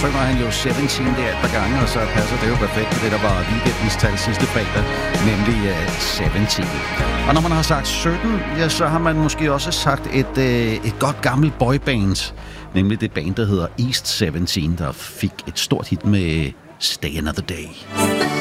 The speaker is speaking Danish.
synger han jo 17 der et par gange, og så passer det jo perfekt med det, der var weekendens tal sidste fredag, nemlig 17. Og når man har sagt 17, ja, så har man måske også sagt et godt gammelt boyband, nemlig det band, der hedder East 17, der fik et stort hit med Stay Another Day.